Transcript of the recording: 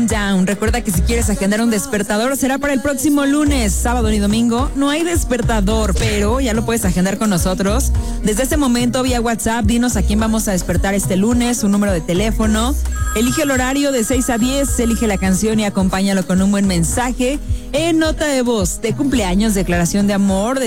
Calm Down. Recuerda que si quieres agendar un despertador será para el próximo lunes, sábado y domingo. No hay despertador, pero ya lo puedes agendar con nosotros. Desde ese momento, vía WhatsApp, dinos a quién vamos a despertar este lunes, un número de teléfono. Elige el horario de 6 a 10, elige la canción y acompáñalo con un buen mensaje en nota de voz de cumpleaños, declaración de amor,